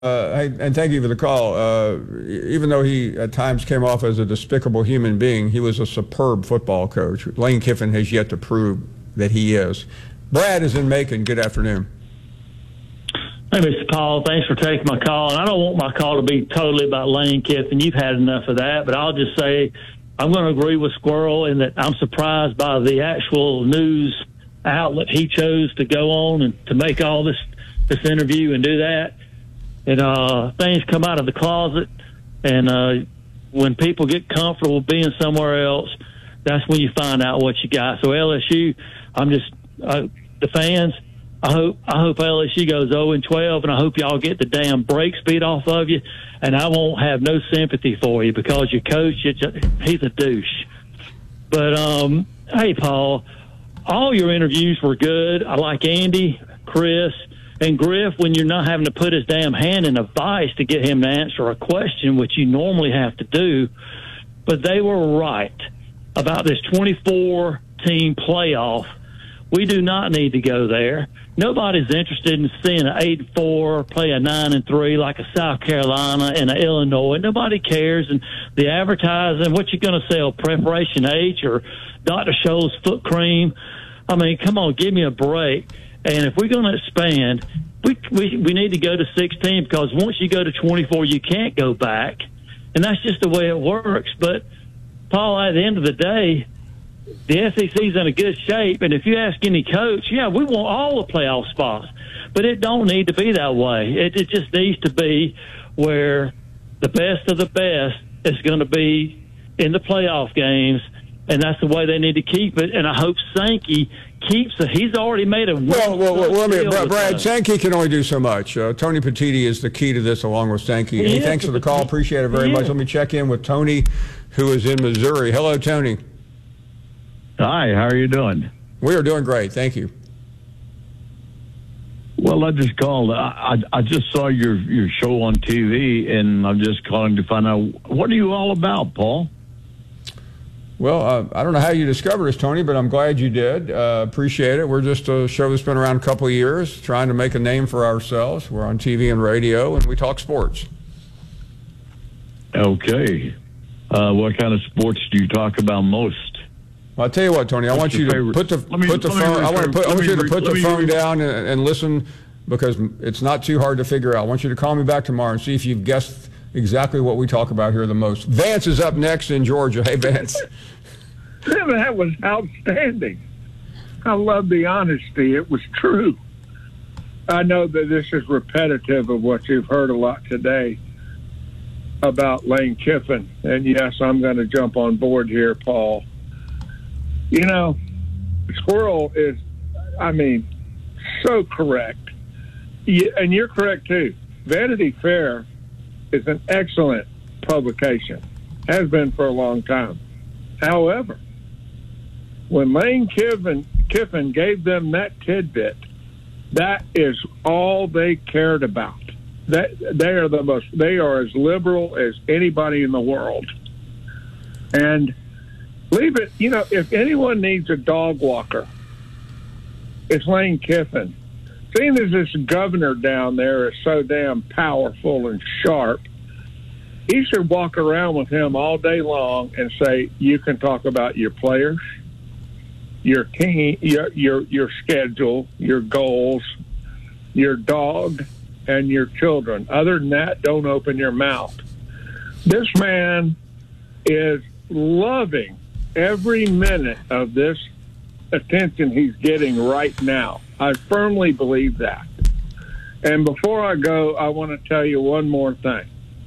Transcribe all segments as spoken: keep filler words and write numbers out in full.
Uh, hey, and thank you for the call. Uh, even though he at times came off as a despicable human being, he was a superb football coach. Lane Kiffin has yet to prove that he is. Brad is in Macon. Good afternoon. Hey, Mister Paul, thanks for taking my call. And I don't want my call to be totally about Lane Kiffin. You've had enough of that. But I'll just say I'm going to agree with Squirrel in that I'm surprised by the actual news outlet he chose to go on and to make all this, this interview and do that. And uh, things come out of the closet. And uh, when people get comfortable being somewhere else, that's when you find out what you got. So L S U, I'm just uh, the fans. I hope I hope L S U goes oh and twelve, and I hope y'all get the damn brakes beat off of you. And I won't have no sympathy for you because your coach, he's a douche. But um, hey, Paul, all your interviews were good. I like Andy, Chris, and Griff when you're not having to put his damn hand in a vice to get him to answer a question, which you normally have to do. But they were right about this twenty-four team playoff. We do not need to go there. Nobody's interested in seeing an eight and four play a nine and three like a South Carolina and an Illinois. Nobody cares. And the advertising, what you going to sell, Preparation H or Doctor Scholl's foot cream? I mean, come on, give me a break. And if we're going to expand, we, we we need to go to sixteen because once you go to twenty-four, you can't go back. And that's just the way it works. But, Paul, at the end of the day, the S E C's in a good shape, and if you ask any coach, yeah, we want all the playoff spots, but it don't need to be that way. It, it just needs to be where the best of the best is going to be in the playoff games, and that's the way they need to keep it. And I hope Sankey keeps it. He's already made a well. Well, well, well let me, Brad, Brad Sankey can only do so much. Uh, Tony Petitti is the key to this, along with Sankey. Hey, thanks for the call. Appreciate it very much. Let me check in with Tony, who is in Missouri. Hello, Tony. Hi, how are you doing? We are doing great, thank you. Well, I just called. I, I, I just saw your, your show on T V, and I'm just calling to find out, what are you all about, Paul? Well, uh, I don't know how you discovered us, Tony, but I'm glad you did. Uh, appreciate it. We're just a show that's been around a couple of years, trying to make a name for ourselves. We're on T V and radio, and we talk sports. Okay. Uh, what kind of sports do you talk about most? Well, I'll tell you what, Tony. I want you to put the me, put the phone. I want to put. I want you to put the phone down and, and listen, because it's not too hard to figure out. I want you to call me back tomorrow and see if you've guessed exactly what we talk about here the most. Vance is up next in Georgia. Hey, Vance. That was outstanding. I love the honesty. It was true. I know that this is repetitive of what you've heard a lot today about Lane Kiffin, and yes, I'm going to jump on board here, Paul. You know, Squirrel is, I mean, so correct. You, and you're correct, too. Vanity Fair is an excellent publication, has been for a long time. However, when Lane Kiffin, Kiffin gave them that tidbit, that is all they cared about. That they are the most, they are as liberal as anybody in the world. And leave it, you know, if anyone needs a dog walker, it's Lane Kiffin. Seeing as this governor down there is so damn powerful and sharp, he should walk around with him all day long and say, you can talk about your players, your team, your your your schedule, your goals, your dog, and your children. Other than that, don't open your mouth. This man is loving every minute of this attention he's getting right now. I firmly believe that. And before I go, I want to tell you one more thing.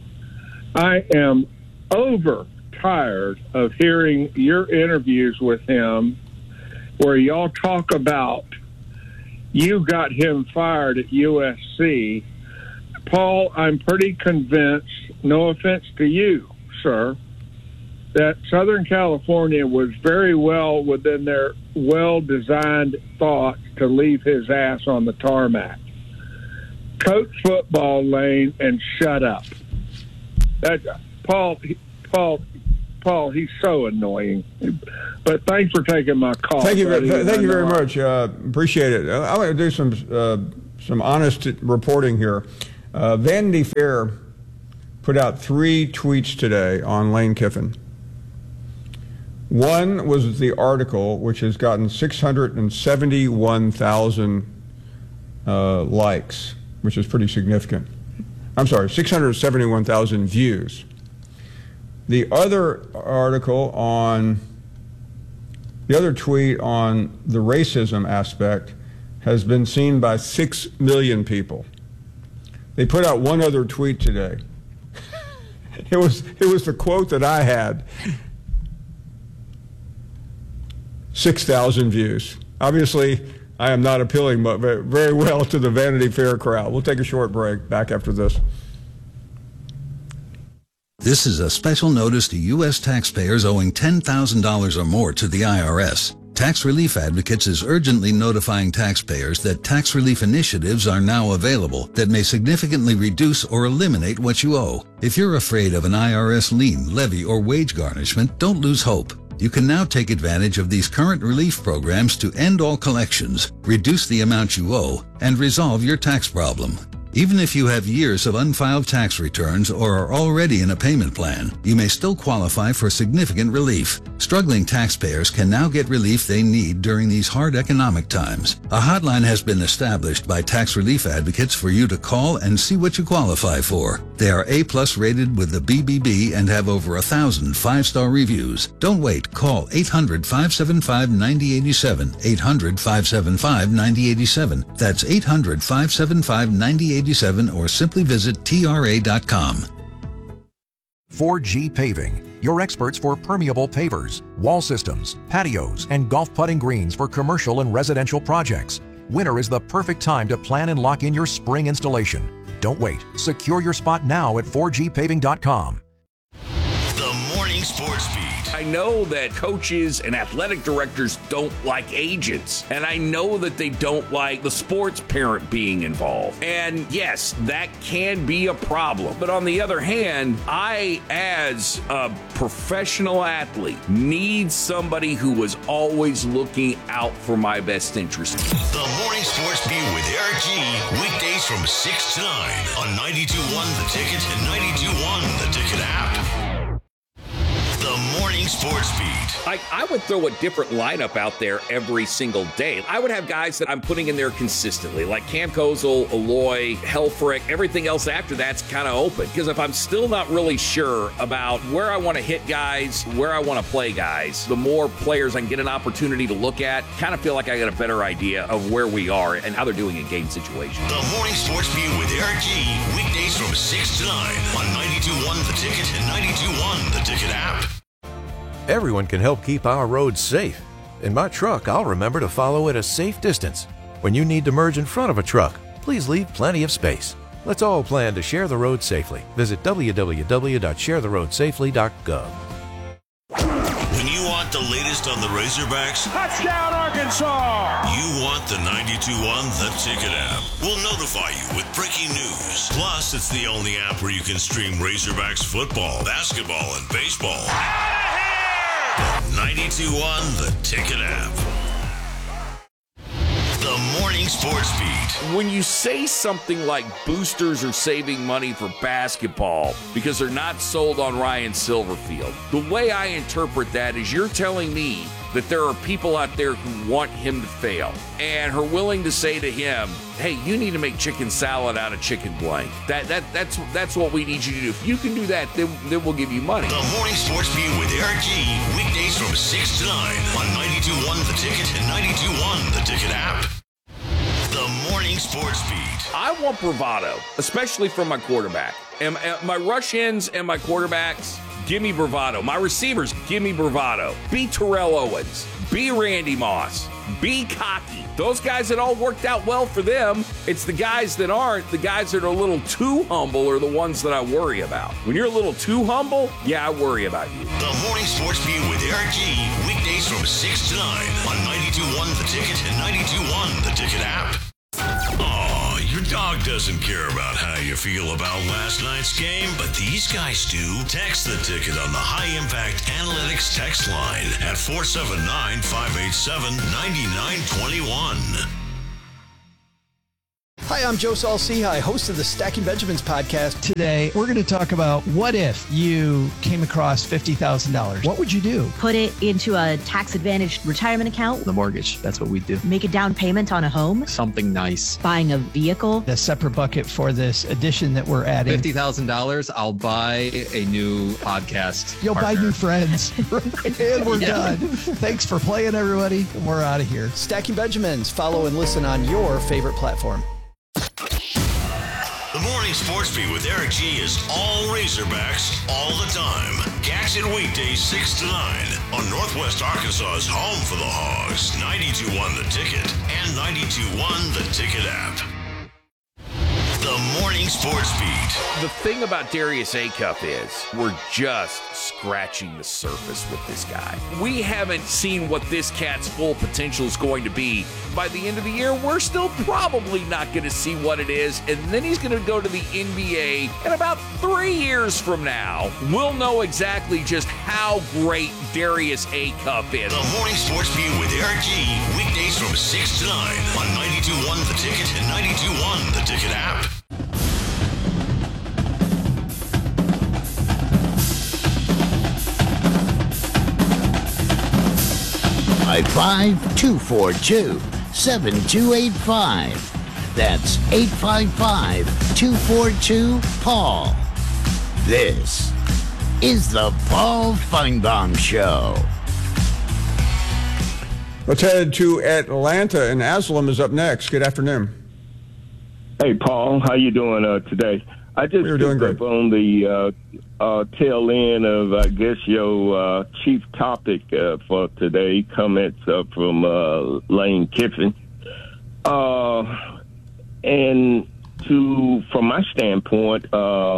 I am over tired of hearing your interviews with him where y'all talk about you got him fired at U S C. Paul, I'm pretty convinced, no offense to you, sir, that Southern California was very well within their well-designed thought to leave his ass on the tarmac. Coach football, Lane, and shut up. That Paul, Paul, Paul, he's so annoying. But thanks for taking my call. Thank you, buddy. Thank you very much. Uh, appreciate it. I want to do some uh, some honest reporting here. Uh, Vanity Fair put out three tweets today on Lane Kiffin. One was the article, which has gotten six hundred seventy-one thousand uh, likes, which is pretty significant. I'm sorry, six hundred seventy-one thousand views. The other article on, the other tweet on the racism aspect has been seen by six million people. They put out one other tweet today. It was, it was the quote that I had. six thousand views. Obviously, I am not appealing very well to the Vanity Fair crowd. We'll take a short break. Back after this. This is a special notice to U S taxpayers owing ten thousand dollars or more to the I R S. Tax Relief Advocates is urgently notifying taxpayers that tax relief initiatives are now available that may significantly reduce or eliminate what you owe. If you're afraid of an I R S lien, levy, or wage garnishment, don't lose hope. You can now take advantage of these current relief programs to end all collections, reduce the amount you owe, and resolve your tax problem. Even if you have years of unfiled tax returns or are already in a payment plan, you may still qualify for significant relief. Struggling taxpayers can now get relief they need during these hard economic times. A hotline has been established by Tax Relief Advocates for you to call and see what you qualify for. They are A-plus rated with the B B B and have over a thousand five-star reviews. Don't wait. Call eight hundred, five seven five, nine zero eight seven, eight hundred, five seven five, nine zero eight seven. That's eight hundred, five seven five, nine zero eight seven, or simply visit T R A dot com. four G Paving, your experts for permeable pavers, wall systems, patios, and golf putting greens for commercial and residential projects. Winter is the perfect time to plan and lock in your spring installation. Don't wait. Secure your spot now at four G paving dot com. The Morning Sports Beat. I know that coaches and athletic directors don't like agents, and I know that they don't like the sports parent being involved. And yes, that can be a problem. But on the other hand, I, as a professional athlete, need somebody who is always looking out for my best interest. The Morning Sports Beat with Eric G. Weekdays from six to nine on ninety-two point one The Ticket and ninety-two point one The Ticket app. The Morning Sports Beat. I, I would throw a different lineup out there every single day. I would have guys that I'm putting in there consistently, like Cam Kozel, Aloy, Helfrich. Everything else after that's kind of open. Because if I'm still not really sure about where I want to hit guys, where I want to play guys, the more players I can get an opportunity to look at, kind of feel like I got a better idea of where we are and how they're doing in game situations. The Morning Sports Beat with Eric G. Weekdays from six to nine on ninety-two point one The Ticket and ninety-two point one The Ticket app. Everyone can help keep our roads safe. In my truck, I'll remember to follow at a safe distance. When you need to merge in front of a truck, please leave plenty of space. Let's all plan to share the road safely. Visit w w w dot share the road safely dot gov. When you want the latest on the Razorbacks, touchdown Arkansas! You want the ninety-two point one The Ticket app. We'll notify you with breaking news. Plus, it's the only app where you can stream Razorbacks football, basketball, and baseball. ninety-two point one The Ticket app. The Morning Sports Beat. When you say something like boosters are saving money for basketball because they're not sold on Ryan Silverfield, the way I interpret that is you're telling me that there are people out there who want him to fail and are willing to say to him, hey, you need to make chicken salad out of chicken blank. That that that's that's what we need you to do. If you can do that, then, then we'll give you money. The Morning Sports Beat with Eric G. Weekdays from six to nine on ninety-two point one The Ticket and ninety-two point one The Ticket app. The Morning Sports Beat. I want bravado, especially from my quarterback. And, and my rush-ins and my quarterbacks, give me bravado. My receivers, give me bravado. Be Terrell Owens. Be Randy Moss. Be cocky. Those guys that all worked out well for them, it's the guys that aren't, the guys that are a little too humble are the ones that I worry about. When you're a little too humble, yeah, I worry about you. The Morning Sports Beat with Eric G. Weekdays from six to nine on ninety-two point one The Ticket and ninety-two point one The Ticket app. Oh, your dog doesn't care about how you feel about last night's game, but these guys do. Text the Ticket on the High Impact Analytics text line at four seven nine, five eight seven, nine nine two one. Hi, I'm Joe Saul-Sehy, host of the Stacking Benjamins podcast. Today, we're going to talk about what if you came across fifty thousand dollars. What would you do? Put it into a tax-advantaged retirement account. The mortgage. That's what we do. Make a down payment on a home. Something nice. Buying a vehicle. A separate bucket for this addition that we're adding. fifty thousand dollars, I'll buy a new podcast You'll partner. buy new friends. And we're Yeah. done. Thanks for playing, everybody. We're out of here. Stacking Benjamins. Follow and listen on your favorite platform. The Morning Sports Beat with Eric G is all Razorbacks all the time. Catch it weekdays six to nine on Northwest Arkansas's home for the Hogs, ninety-two point one The Ticket and ninety-two point one The Ticket app. The Morning Sports Beat. The thing about Darius Acuff is we're just scratching the surface with this guy. We haven't seen what this cat's full potential is going to be. By the end of the year, we're still probably not going to see what it is, and then he's going to go to the N B A, and about three years from now, we'll know exactly just how great Darius Acuff is. The Morning Sports Beat with Eric G. Weekdays from six to nine on ninety-two point one The Ticket and ninety-two point one The Ticket app. five five, two four two, seven two eight five. That's eight five five, two four two, Paul. This is the Paul Feinbaum Show. Let's head to Atlanta, and Aslam is up next. Good afternoon. Hey, Paul. How you doing uh, today? I just We're doing picked up on the uh, uh, tail end of, I guess, your uh, chief topic uh, for today, comments uh, from uh, Lane Kiffin. Uh, and to, from my standpoint, uh,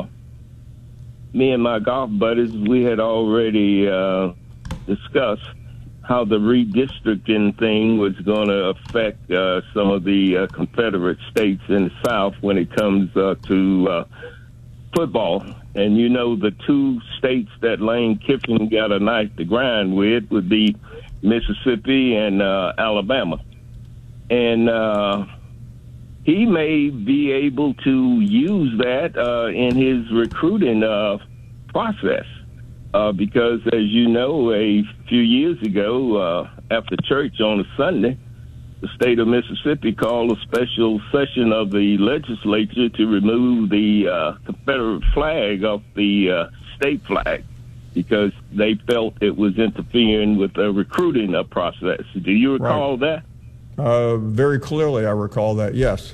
me and my golf buddies, we had already uh, discussed how the redistricting thing was going to affect uh, some of the uh, Confederate states in the South when it comes uh, to uh, football. And you know, the two states that Lane Kiffin got a knife to grind with would be Mississippi and uh, Alabama. And uh, he may be able to use that uh, in his recruiting uh, process. Uh, because, as you know, a few years ago, uh, after church on a Sunday, the state of Mississippi called a special session of the legislature to remove the uh, Confederate flag off the uh, state flag because they felt it was interfering with the recruiting uh, process. Do you recall Right. that? Uh, very clearly, I recall that, yes.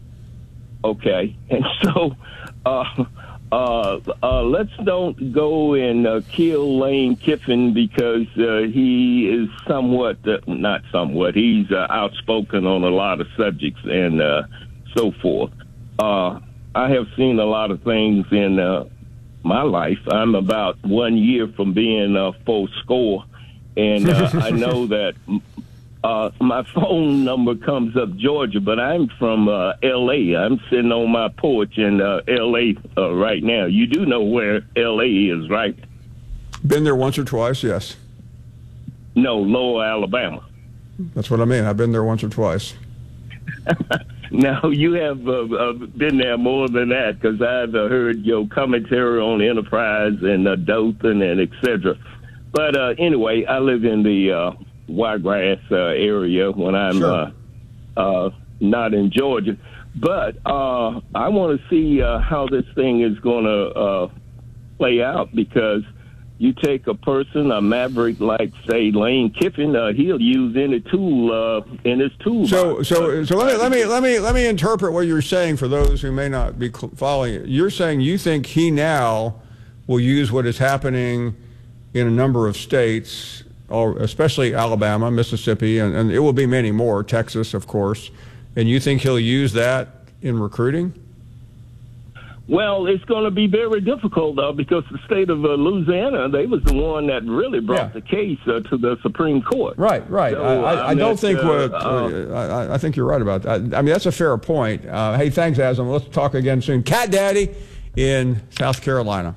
Okay. And so uh, uh, uh, let's don't go and uh, kill Lane Kiffin because uh, he is somewhat, uh, not somewhat, he's uh, outspoken on a lot of subjects and uh, so forth. Uh, I have seen a lot of things in uh, my life. I'm about one year from being uh, full score, and uh, I know that Uh, my phone number comes up Georgia, but I'm from uh, L A. I'm sitting on my porch in uh, L A uh, right now. You do know where L A is, right? Been there once or twice, yes. No, Lower Alabama. That's what I mean. I've been there once or twice. Now, you have uh, uh, been there more than that because I've uh, heard your commentary on Enterprise and uh, Dothan and et cetera. But uh, anyway, I live in the uh, Wiregrass uh, area when I'm Sure. uh, uh, not in Georgia. But uh, I want to see uh, how this thing is going to uh, play out because you take a person, a maverick like, say, Lane Kiffin, uh, he'll use any tool uh, in his toolbox. So, so, so let me let me let me let me interpret what you're saying for those who may not be cl- following it. You're saying you think he now will use what is happening in a number of states, or especially Alabama, Mississippi, and, and it will be many more, Texas, of course. And you think he'll use that in recruiting? Well, it's going to be very difficult, though, because the state of uh, Louisiana, they was the one that really brought Yeah. the case uh, to the Supreme Court. Right, right. So, I, I, I I'm don't at, think uh, what uh, I, I think you're right about that. I mean, that's a fair point. Uh, hey, thanks, Aslam. Let's talk again soon. Cat Daddy in South Carolina.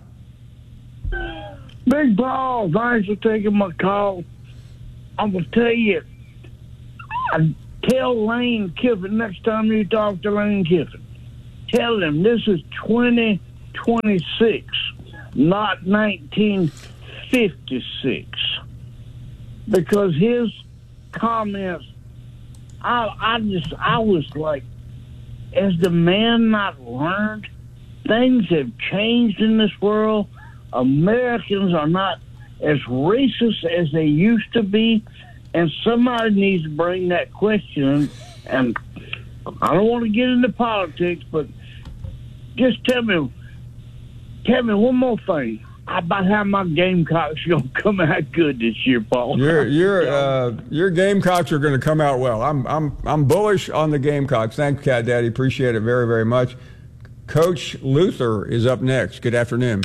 Big Paul, thanks for taking my call. I'm going to tell you, I, tell Lane Kiffin next time you talk to Lane Kiffin, tell him this is twenty twenty-six, not nineteen fifty-six. Because his comments, I, I just, I was like, has the man not learned? Things have changed in this world. Americans are not as racist as they used to be, and somebody needs to bring that question. And I don't want to get into politics, but just tell me, tell me one more thing about how my Gamecocks are going to come out good this year, Paul. Your your uh, your Gamecocks are going to come out well. I'm I'm I'm bullish on the Gamecocks. Thanks, Cat Daddy. Appreciate it very very much. Coach Luther is up next. Good afternoon.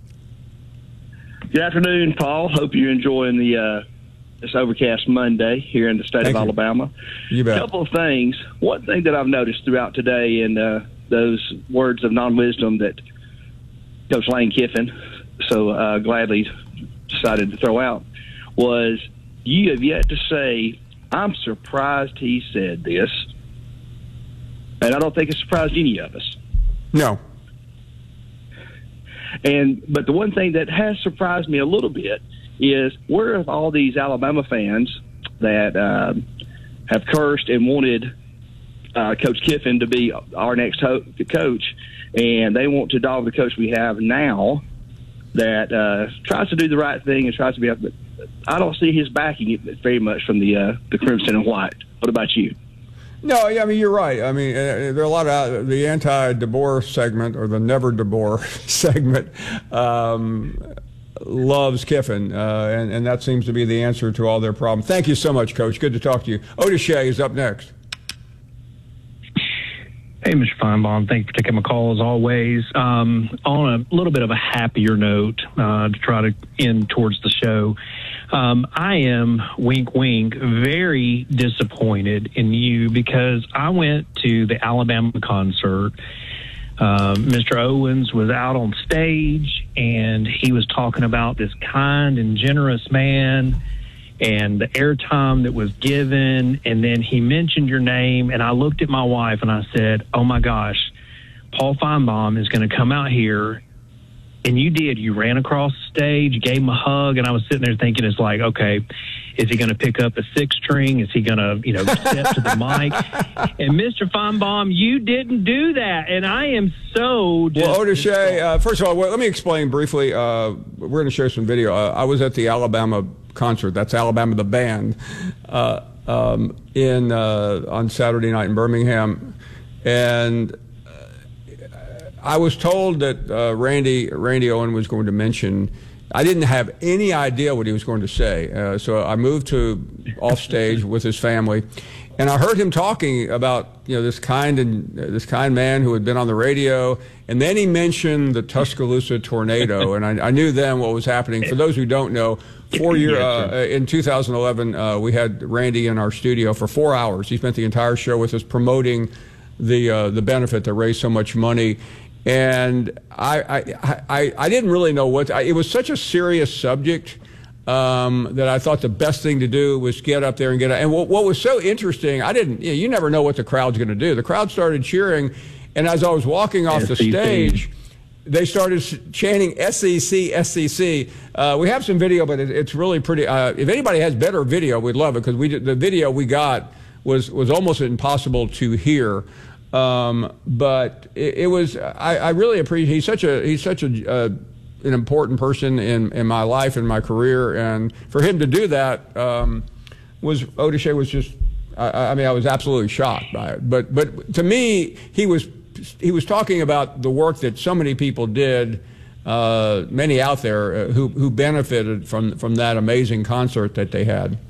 Good afternoon, Paul. Hope you're enjoying the uh, this overcast Monday here in the state Thank of you. Alabama. You bet. A couple of things. One thing that I've noticed throughout today in uh, those words of non-wisdom that Coach Lane Kiffin so uh, gladly decided to throw out was, you have yet to say, I'm surprised he said this. And I don't think it surprised any of us. No. And but the one thing that has surprised me a little bit is, where are all these Alabama fans that uh, have cursed and wanted uh, Coach Kiffin to be our next ho- coach, and they want to dog the coach we have now that uh, tries to do the right thing and tries to be. But I don't see his backing it very much from the uh, the Crimson and White. What about you? No, yeah, I mean, you're right. I mean, uh, there are a lot of the anti-DeBoer segment or the never DeBoer segment um, loves Kiffin, uh, and, and that seems to be the answer to all their problems. Thank you so much, Coach. Good to talk to you. Otis Shea is up next. Hey, Mister Feinbaum. Thank you for taking my call, as always. Um, on a little bit of a happier note, uh, to try to end towards the show, um, I am, wink, wink, very disappointed in you because I went to the Alabama concert. Uh, Mister Owens was out on stage, and he was talking about this kind and generous man and the airtime that was given, and then he mentioned your name, and I looked at my wife and I said, oh my gosh, Paul Feinbaum is going to come out here. And you did. You ran across the stage, gave him a hug, and I was sitting there thinking, it's like, okay, is he going to pick up a six string? Is he going to, you know, step to the mic? And Mister Feinbaum, you didn't do that, and I am so just Well, Otis Shea, uh, first of all, well, let me explain briefly. Uh, we're going to show some video. Uh, I was at the Alabama concert. That's Alabama the band uh, um, in uh, on Saturday night in Birmingham, and I was told that uh, Randy Randy Owen was going to mention. I didn't have any idea what he was going to say, uh, so I moved to off stage with his family, and I heard him talking about you know this kind and uh, this kind man who had been on the radio, and then he mentioned the Tuscaloosa tornado, and I, I knew then what was happening. For those who don't know, four year uh, in two thousand eleven, uh, we had Randy in our studio for four hours. He spent the entire show with us promoting the uh, the benefit that raised so much money. And I, I, I, I didn't really know what, I, it was such a serious subject um, that I thought the best thing to do was get up there and get, and what, what was so interesting, I didn't, you know, you never know what the crowd's going to do. The crowd started cheering, and as I was walking off the stage, they started chanting S E C, S E C. Uh, we have some video, but it, it's really pretty, uh, if anybody has better video, we'd love it, because we the video we got was, was almost impossible to hear. Um, but it, it was, I, I really appreciate, he's such a, he's such a, uh, an important person in, in my life and my career. And for him to do that, um, was, Otis Shea was just, I, I mean, I was absolutely shocked by it. But, but to me, he was, he was talking about the work that so many people did, uh, many out there uh, who, who benefited from, from that amazing concert that they had.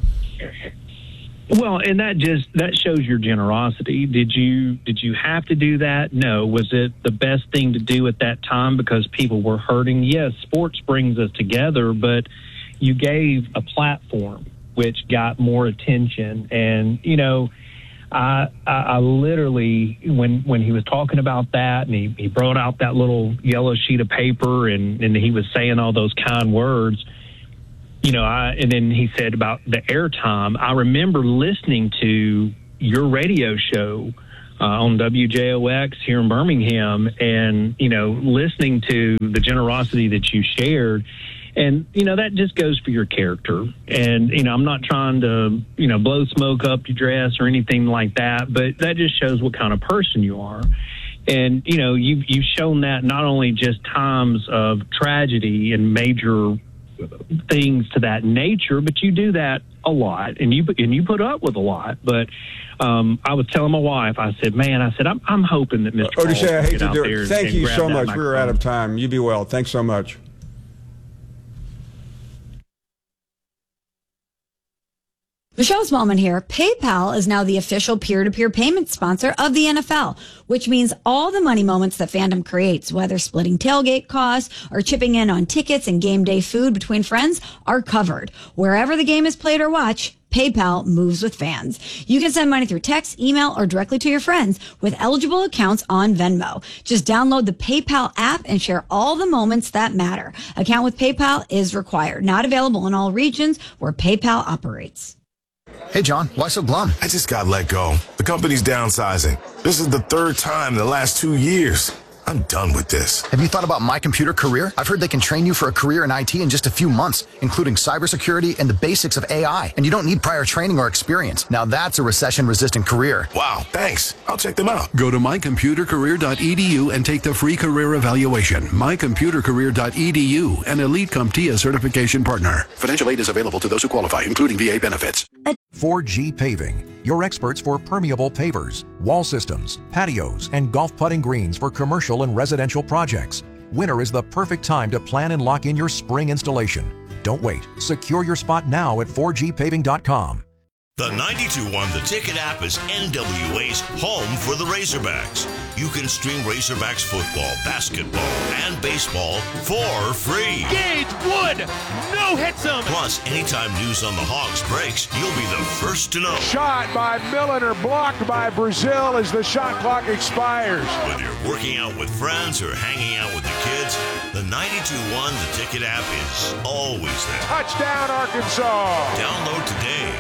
Well, and that just that shows your generosity. Did you did you have to do that? No. Was it the best thing to do at that time because people were hurting? Yes, sports brings us together, but you gave a platform which got more attention. And you know, I I, I literally when when he was talking about that, and he, he brought out that little yellow sheet of paper, and and he was saying all those kind words. You know, I, and then he said about the airtime. I remember listening to your radio show uh, on W J O X here in Birmingham, and you know, listening to the generosity that you shared. And, you know, that just goes for your character. And, you know, I'm not trying to, you know, blow smoke up your dress or anything like that, but that just shows what kind of person you are. And, you know, you've, you've shown that not only just times of tragedy and major things to that nature, but you do that a lot, and you and you put up with a lot. But um, I was telling my wife, I said, man, I said, I'm, I'm hoping that Mister Odisha, I hate get to out do there it. and- Thank and you grab so that much. microphone. We're out of time. You be well. Thanks so much. Michelle Smallman here. PayPal is now the official peer-to-peer payment sponsor of the N F L, which means all the money moments that fandom creates, whether splitting tailgate costs or chipping in on tickets and game day food between friends, are covered. Wherever the game is played or watched, PayPal moves with fans. You can send money through text, email, or directly to your friends with eligible accounts on Venmo. Just download the PayPal app and share all the moments that matter. Account with PayPal is required. Not available in all regions where PayPal operates. Hey, John, why so glum? I just got let go. The company's downsizing. This is the third time in the last two years. I'm done with this. Have you thought about My Computer Career? I've heard they can train you for a career in I T in just a few months, including cybersecurity and the basics of A I. And you don't need prior training or experience. Now that's a recession-resistant career. Wow, thanks. I'll check them out. Go to my computer career dot e d u and take the free career evaluation. my computer career dot e d u, an Elite CompTIA certification partner. Financial aid is available to those who qualify, including V A benefits. four G Paving, your experts for permeable pavers, wall systems, patios, and golf putting greens for commercial and residential projects. Winter is the perfect time to plan and lock in your spring installation. Don't wait. Secure your spot now at four G paving dot com. The ninety-two point one The Ticket app is N W A's home for the Razorbacks. You can stream Razorbacks football, basketball, and baseball for free. Gage Wood, no hits him. Plus, anytime news on the Hogs breaks, you'll be the first to know. Shot by Milliner, blocked by Brazil as the shot clock expires. Whether you're working out with friends or hanging out with the kids, the ninety-two point one The Ticket app is always there. Touchdown, Arkansas. Download today.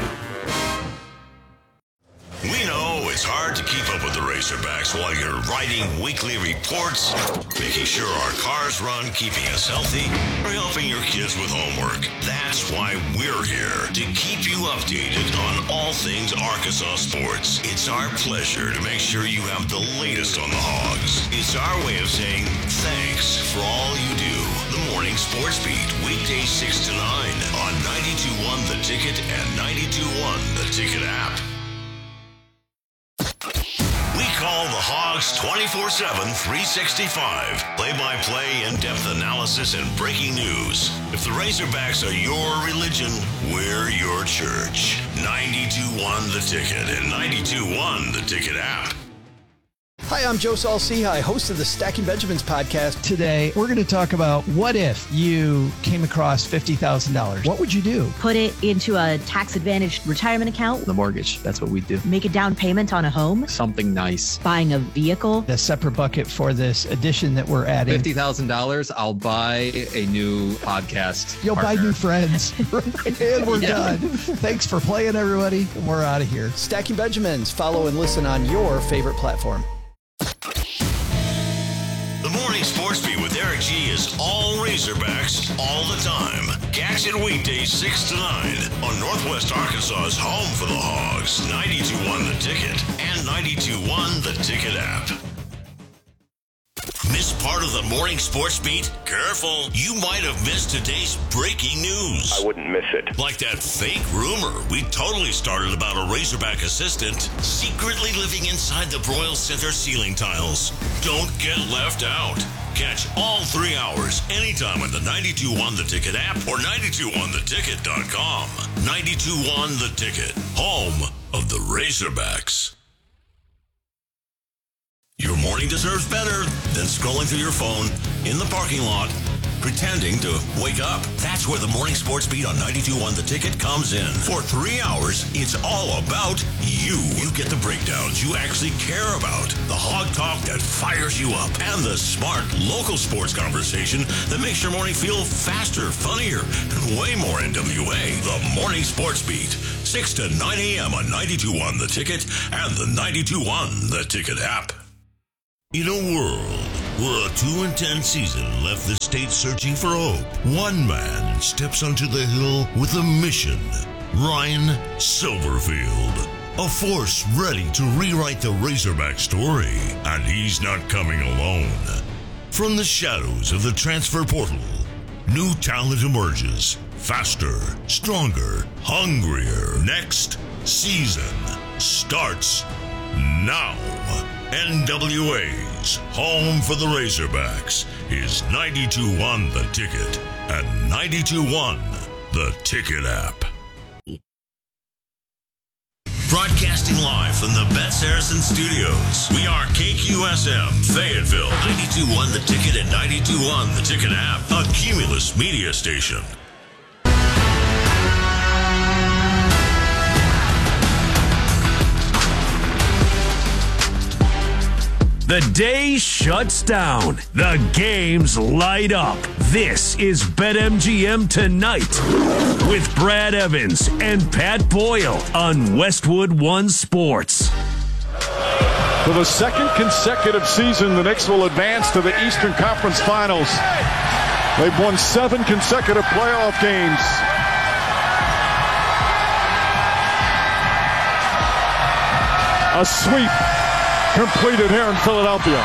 We know it's hard to keep up with the Razorbacks while you're writing weekly reports, making sure our cars run, keeping us healthy, or helping your kids with homework. That's why we're here, to keep you updated on all things Arkansas sports. It's our pleasure to make sure you have the latest on the Hogs. It's our way of saying thanks for all you do. The Morning Sports Beat, weekdays six to nine on ninety-two point one The Ticket and ninety-two point one The Ticket app. We call the Hogs twenty-four seven, three sixty-five. Play-by-play, in-depth analysis, and breaking news. If the Razorbacks are your religion, we're your church. ninety-two point one The Ticket and ninety-two point one The Ticket app. Hi, I'm Joe Saul-Sehy, host of the Stacking Benjamins podcast. Today, we're going to talk about what if you came across fifty thousand dollars? What would you do? Put it into a tax-advantaged retirement account. The mortgage, that's what we do. Make a down payment on a home. Something nice. Buying a vehicle. A separate bucket for this addition that we're adding. fifty thousand dollars, I'll buy a new podcast You'll partner. buy new friends. And we're Yeah. done. Thanks for playing, everybody. We're out of here. Stacking Benjamins. Follow and listen on your favorite platform. The Morning Sports Beat with Eric G is all Razorbacks all the time. Catch it weekdays six to nine on Northwest Arkansas's home for the Hogs. ninety-two point one The Ticket and ninety-two point one The Ticket app. Miss part of the Morning Sports Beat? Careful, you might have missed today's breaking news. I wouldn't miss it. Like that fake rumor we totally started about a Razorback assistant secretly living inside the Broyle Center ceiling tiles. Don't get left out. Catch all three hours anytime on the ninety-two point one The Ticket app or ninety-two point one the ticket dot com. ninety-two point one The Ticket, home of the Razorbacks. Your morning deserves better than scrolling through your phone in the parking lot pretending to wake up. That's where the Morning Sports Beat on ninety-two point one The Ticket comes in. For three hours, it's all about you. You get the breakdowns you actually care about, the hog talk that fires you up, and the smart local sports conversation that makes your morning feel faster, funnier, and way more N W A. The Morning Sports Beat, six to nine a.m. on ninety-two point one The Ticket and the ninety-two point one The Ticket app. In a world where a two and ten season left the state searching for hope, one man steps onto the hill with a mission. Ryan Silverfield, a force ready to rewrite the Razorback story, and he's not coming alone. From the shadows of the transfer portal, new talent emerges. Faster, stronger, hungrier. Next season starts now. N W A's home for the Razorbacks is ninety-two point one The Ticket and ninety-two point one The Ticket app. Broadcasting live from the Bet Saracen Studios, we are K Q S M, Fayetteville, ninety-two point one The Ticket and ninety-two point one The Ticket app, a Cumulus media station. The day shuts down. The games light up. This is BetMGM Tonight with Brad Evans and Pat Boyle on Westwood One Sports. For the second consecutive season, the Knicks will advance to the Eastern Conference Finals. They've won seven consecutive playoff games. A sweep completed here in Philadelphia.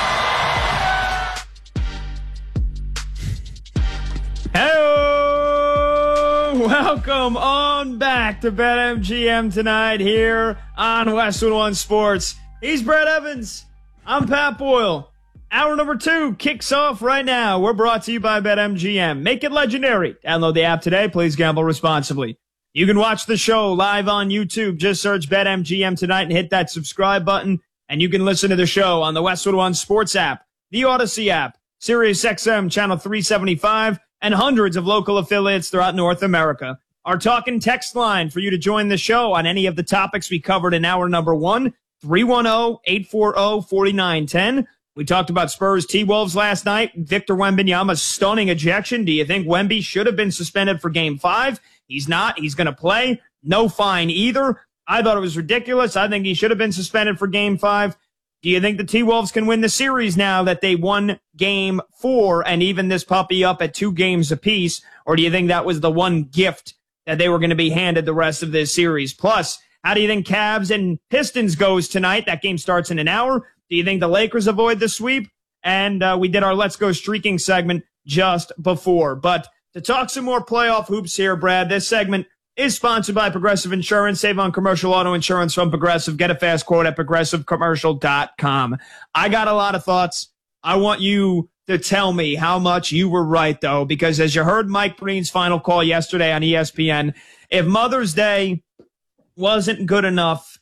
Hello! Welcome on back to BetMGM Tonight here on Westwood One Sports. He's Brad Evans. I'm Pat Boyle. Hour number two kicks off right now. We're brought to you by BetMGM. Make it legendary. Download the app today. Please gamble responsibly. You can watch the show live on YouTube. Just search BetMGM Tonight and hit that subscribe button. And you can listen to the show on the Westwood One Sports app, the Odyssey app, Sirius X M Channel three seventy-five, and hundreds of local affiliates throughout North America. Our talk and text line for you to join the show on any of the topics we covered in hour number one, three one zero, eight four zero, four nine one zero. We talked about Spurs T-Wolves last night. Victor Wembanyama's stunning ejection. Do you think Wemby should have been suspended for game five? He's not. He's going to play. No fine either. I thought it was ridiculous. I think he should have been suspended for game five. Do you think the T-Wolves can win the series now that they won game four and even this puppy up at two games apiece? Or do you think that was the one gift that they were going to be handed the rest of this series? Plus, how do you think Cavs and Pistons goes tonight? That game starts in an hour. Do you think the Lakers avoid the sweep? And uh, we did our Let's Go Streaking segment just before. But to talk some more playoff hoops here, Brad, this segment is sponsored by Progressive Insurance. Save on commercial auto insurance from Progressive. Get a fast quote at progressive commercial dot com. I got a lot of thoughts. I want you to tell me how much you were right, though, because as you heard Mike Breen's final call yesterday on E S P N, if Mother's Day wasn't good enough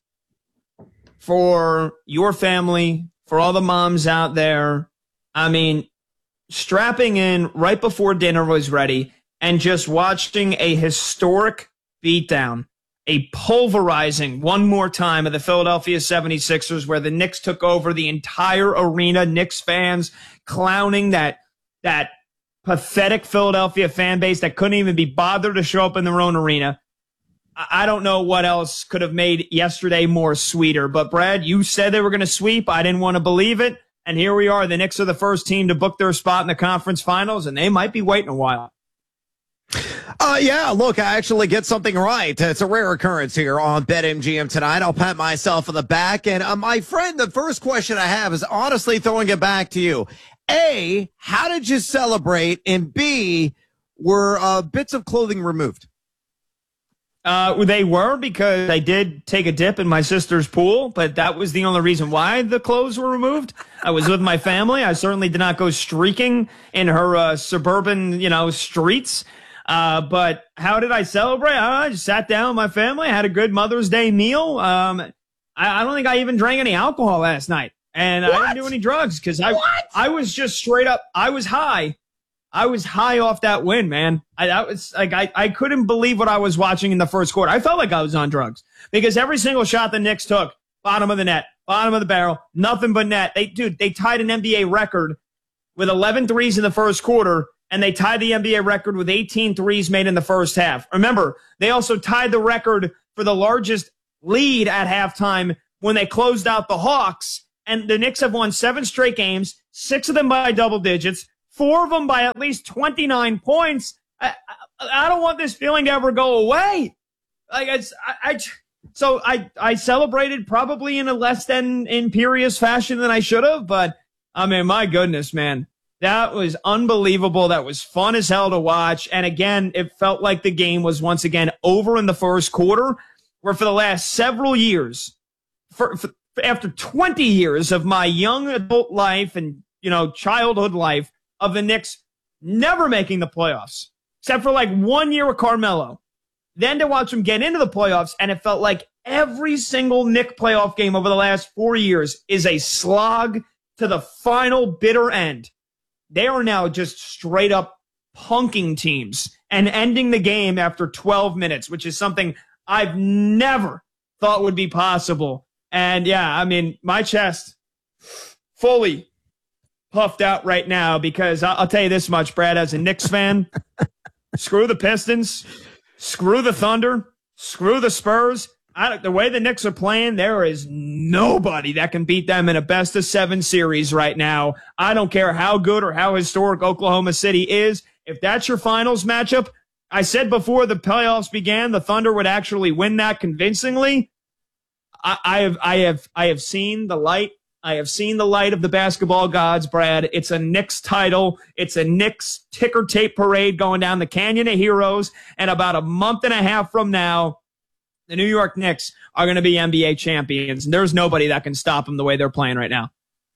for your family, for all the moms out there, I mean, strapping in right before dinner was ready and just watching a historic beatdown, a pulverizing one more time of the Philadelphia seventy-sixers where the Knicks took over the entire arena, Knicks fans clowning that that pathetic Philadelphia fan base that couldn't even be bothered to show up in their own arena. I don't know what else could have made yesterday more sweeter. But, Brad, you said they were going to sweep. I didn't want to believe it. And here we are. The Knicks are the first team to book their spot in the conference finals, and they might be waiting a while. Uh, yeah, look, I actually get something right. It's a rare occurrence here on BetMGM Tonight. I'll pat myself on the back. And uh, my friend, the first question I have is honestly throwing it back to you. A, how did you celebrate? And B, were uh, bits of clothing removed? Uh, they were, because I did take a dip in my sister's pool, but that was the only reason why the clothes were removed. I was with my family. I certainly did not go streaking in her uh, suburban, you know, streets. Uh, but how did I celebrate? I just sat down with my family, had a good Mother's Day meal. Um, I, I don't think I even drank any alcohol last night, and what? I didn't do any drugs because I, I was just straight up. I was high. I was high off that win, man. I, that was like, I, I couldn't believe what I was watching in the first quarter. I felt like I was on drugs because every single shot the Knicks took, bottom of the net, bottom of the barrel, nothing but net. They, dude, they tied an N B A record with eleven threes in the first quarter, and they tied the N B A record with eighteen threes made in the first half. Remember, they also tied the record for the largest lead at halftime when they closed out the Hawks, and the Knicks have won seven straight games, six of them by double digits, four of them by at least twenty-nine points. I, I, I don't want this feeling to ever go away. Like it's, I, I so I, I celebrated probably in a less than imperious fashion than I should have, but I mean, my goodness, man, that was unbelievable. That was fun as hell to watch. And again, it felt like the game was once again over in the first quarter, where for the last several years, for, for after twenty years of my young adult life and, you know, childhood life of the Knicks never making the playoffs, except for like one year with Carmelo. Then to watch them get into the playoffs, and it felt like every single Knick playoff game over the last four years is a slog to the final bitter end. They are now just straight up punking teams and ending the game after twelve minutes, which is something I've never thought would be possible. And yeah, I mean, my chest fully puffed out right now because I'll tell you this much, Brad, as a Knicks fan, screw the Pistons, screw the Thunder, screw the Spurs. I, the way the Knicks are playing, there is nobody that can beat them in a best of seven series right now. I don't care how good or how historic Oklahoma City is. If that's your finals matchup, I said before the playoffs began, the Thunder would actually win that convincingly. I, I have, I have, I have seen the light. I have seen the light of the basketball gods, Brad. It's a Knicks title. It's a Knicks ticker tape parade going down the Canyon of Heroes. And about a month and a half from now, the New York Knicks are going to be N B A champions. And there's nobody that can stop them the way they're playing right now.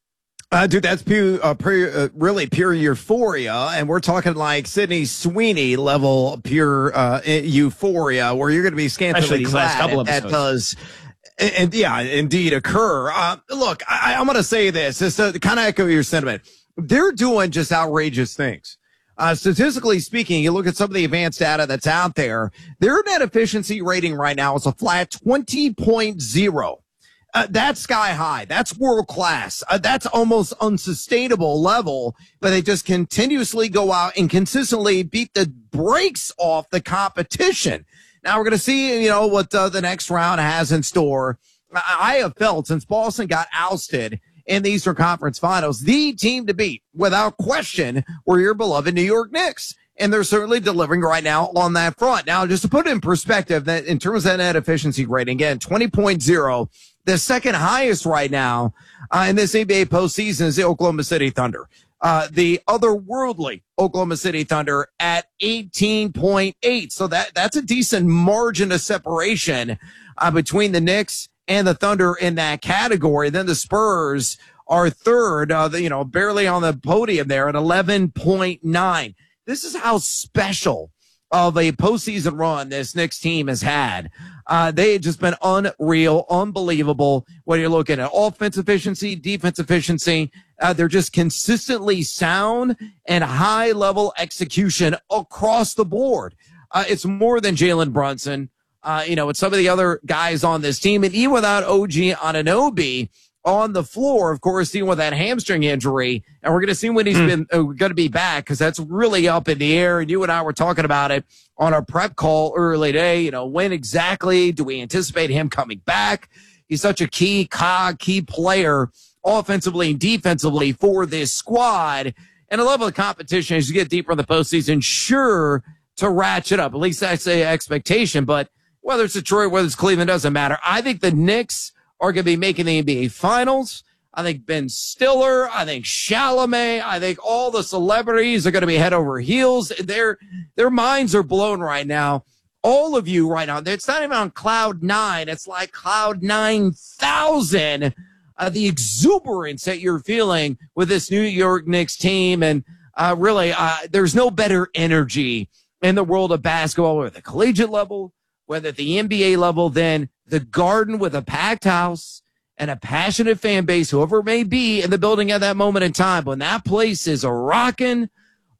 Uh, dude, that's pure, uh, pure, uh, really pure euphoria. And we're talking like Sydney Sweeney level pure uh, euphoria, where you're going to be scantily clad. That does. And, and yeah, indeed occur. Uh, look, I, I'm going to say this, just to kind of echo your sentiment. They're doing just outrageous things. Uh, statistically speaking, you look at some of the advanced data that's out there, their net efficiency rating right now is a flat twenty point oh. Uh, that's sky high. That's world class. Uh, that's almost unsustainable level, but they just continuously go out and consistently beat the brakes off the competition. Now we're going to see, you know, what uh, the next round has in store. I, I have felt since Boston got ousted in the Eastern Conference Finals, the team to beat, without question, were your beloved New York Knicks. And they're certainly delivering right now on that front. Now, just to put it in perspective, that in terms of that net efficiency rating, again, twenty point oh, the second highest right now uh, in this N B A postseason is the Oklahoma City Thunder. Uh, the otherworldly Oklahoma City Thunder at eighteen point eight. So that, that's a decent margin of separation uh, between the Knicks and the Thunder in that category. Then the Spurs are third, uh, the, you know, barely on the podium there at eleven point nine. This is how special of a postseason run this Knicks team has had. Uh, they have just been unreal, unbelievable. When you're looking at offense efficiency, defense efficiency, uh, they're just consistently sound and high level execution across the board. Uh, it's more than Jalen Brunson. Uh, you know, it's some of the other guys on this team. And even without O G Anunoby on the floor, of course, dealing with that hamstring injury. And we're going to see when he's mm. been uh, going to be back, because that's really up in the air. And you and I were talking about it on our prep call early today. You know, when exactly do we anticipate him coming back? He's such a key cog, key player offensively and defensively for this squad. And the level of competition as you get deeper in the postseason, sure to ratchet up. At least that's the expectation. But whether it's Detroit, whether it's Cleveland, doesn't matter. I think the Knicks are going to be making the N B A Finals. I think Ben Stiller, I think Chalamet, I think all the celebrities are going to be head over heels. Their their minds are blown right now. All of you right now, it's not even on cloud nine. It's like cloud nine thousand. Uh, the exuberance that you're feeling with this New York Knicks team. And uh, really, uh, there's no better energy in the world of basketball, or at the collegiate level, whether at the N B A level, than the Garden with a packed house and a passionate fan base, whoever it may be in the building at that moment in time. When that place is a rocking,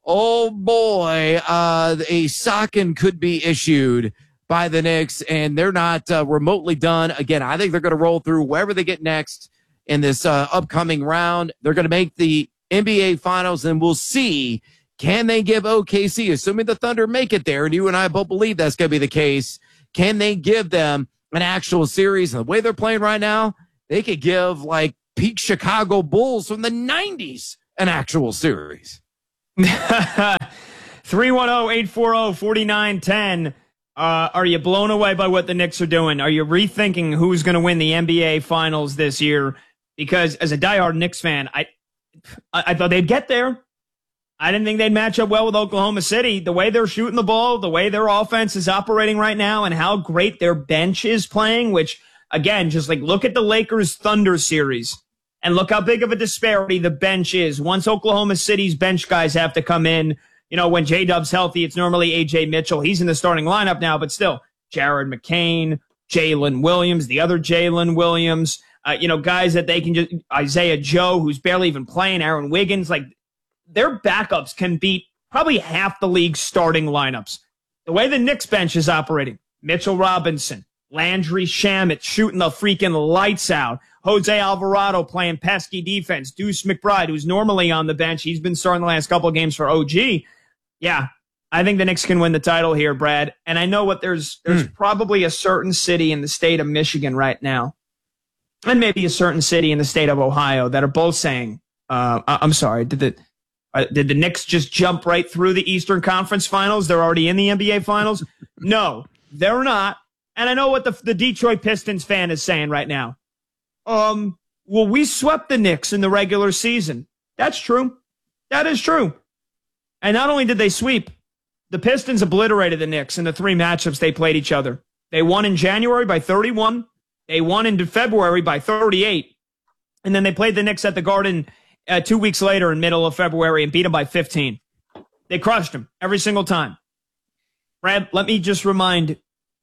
oh boy, uh, a socking could be issued by the Knicks, and they're not uh, remotely done. Again, I think they're going to roll through wherever they get next in this uh, upcoming round. They're going to make the N B A Finals, and we'll see, can they give O K C, assuming the Thunder make it there, and you and I both believe that's going to be the case, can they give them an actual series? And the way they're playing right now, they could give, like, peak Chicago Bulls from the nineties an actual series. three one zero, eight four zero, four nine one zero. Uh, are you blown away by what the Knicks are doing? Are you rethinking who's going to win the N B A Finals this year? Because as a diehard Knicks fan, I, I, I thought they'd get there. I didn't think they'd match up well with Oklahoma City. The way they're shooting the ball, the way their offense is operating right now, and how great their bench is playing, which, again, just like look at the Lakers Thunder series and look how big of a disparity the bench is. Once Oklahoma City's bench guys have to come in, you know, when J-Dub's healthy, it's normally A J Mitchell. He's in the starting lineup now, but still, Jared McCain, Jalen Williams, the other Jalen Williams, uh, you know, guys that they can just, Isaiah Joe, who's barely even playing, Aaron Wiggins, like, their backups can beat probably half the league's starting lineups. The way the Knicks bench is operating, Mitchell Robinson, Landry Shamet shooting the freaking lights out, Jose Alvarado playing pesky defense, Deuce McBride, who's normally on the bench, he's been starting the last couple of games for O G. Yeah, I think the Knicks can win the title here, Brad. And I know what there's there's mm. probably a certain city in the state of Michigan right now, and maybe a certain city in the state of Ohio that are both saying, uh, I'm sorry, did the uh, did the Knicks just jump right through the Eastern Conference Finals? They're already in the N B A Finals? No, they're not. And I know what the, the Detroit Pistons fan is saying right now. Um, well, we swept the Knicks in the regular season. That's true. That is true. And not only did they sweep, the Pistons obliterated the Knicks in the three matchups they played each other. They won in January by thirty-one. They won in February by thirty-eight. And then they played the Knicks at the Garden uh, two weeks later in middle of February and beat them by fifteen. They crushed them every single time. Brad, let me just remind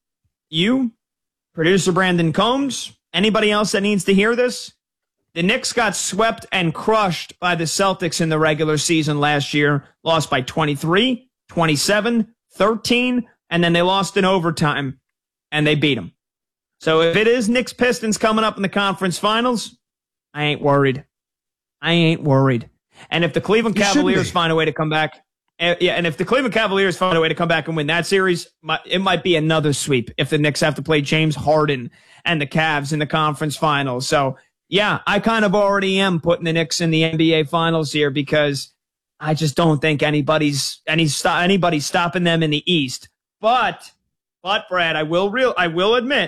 you, producer Brandon Combs, anybody else that needs to hear this, the Knicks got swept and crushed by the Celtics in the regular season last year, lost by twenty-three, twenty-seven, thirteen, and then they lost in overtime, and they beat them. So if it is Knicks Pistons coming up in the conference finals, I ain't worried. I ain't worried. And if the Cleveland Cavaliers find a way to come back, uh, yeah, and if the Cleveland Cavaliers find a way to come back and win that series, it might be another sweep if the Knicks have to play James Harden and the Cavs in the conference finals. So, yeah, I kind of already am putting the Knicks in the N B A Finals here because I just don't think anybody's any anybody's stopping them in the East. But, but Brad, I will real I will admit,